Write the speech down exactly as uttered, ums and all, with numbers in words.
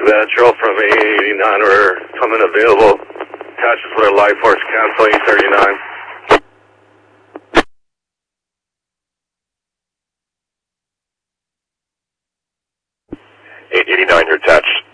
Metro from A eighty-nine, we're coming available. Attaches with our life force, cancel E thirty-nine. eight eighty-nine, you're attached.